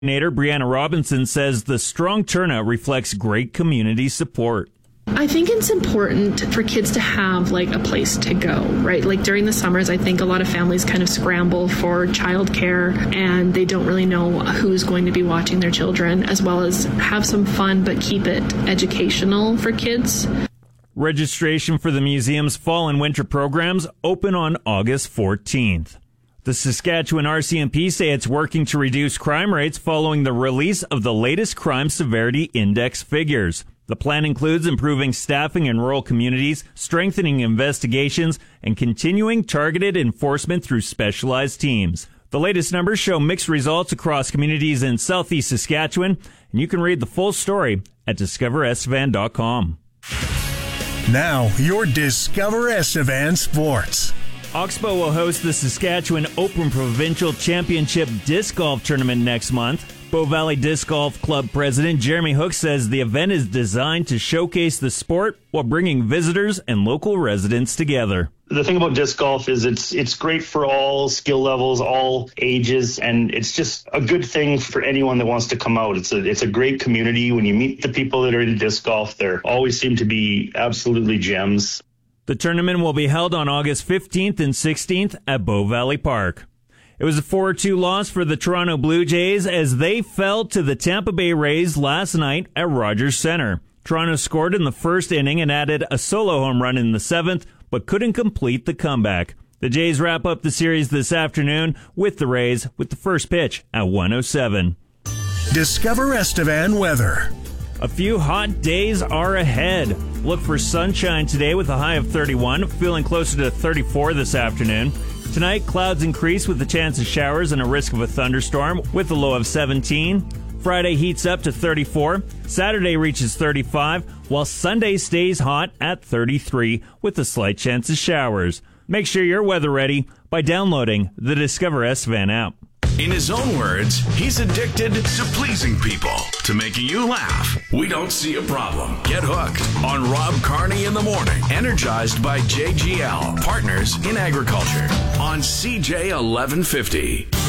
Coordinator Brianna Robinson says the strong turnout reflects great community support. I think it's important for kids to have a place to go, right? During the summers, I think a lot of families kind of scramble for childcare and they don't really know who's going to be watching their children, as well as have some fun but keep it educational for kids. Registration for the museum's fall and winter programs open on August 14th. The Saskatchewan RCMP say it's working to reduce crime rates following the release of the latest crime severity index figures. The plan includes improving staffing in rural communities, strengthening investigations, and continuing targeted enforcement through specialized teams. The latest numbers show mixed results across communities in southeast Saskatchewan, and you can read the full story at discoverestevan.com. Now, your Discover Estevan Sports. Oxbow will host the Saskatchewan Open Provincial Championship Disc Golf Tournament next month. Bow Valley Disc Golf Club President Jeremy Hook says the event is designed to showcase the sport while bringing visitors and local residents together. The thing about disc golf is it's great for all skill levels, all ages, and it's just a good thing for anyone that wants to come out. It's a great community. When you meet the people that are into disc golf, there always seem to be absolutely gems. The tournament will be held on August 15th and 16th at Bow Valley Park. It was a 4-2 loss for the Toronto Blue Jays as they fell to the Tampa Bay Rays last night at Rogers Centre. Toronto scored in the first inning and added a solo home run in the seventh, but couldn't complete the comeback. The Jays wrap up the series this afternoon with the Rays with the first pitch at 1:07. Discover Estevan weather. A few hot days are ahead. Look for sunshine today with a high of 31, feeling closer to 34 this afternoon. Tonight, clouds increase with a chance of showers and a risk of a thunderstorm with a low of 17. Friday heats up to 34. Saturday reaches 35, while Sunday stays hot at 33 with a slight chance of showers. Make sure you're weather ready by downloading the Discover Estevan app. In his own words, he's addicted to pleasing people, to making you laugh. We don't see a problem. Get hooked on Rob Carney in the morning, energized by JGL, Partners in Agriculture, on CJ 1150.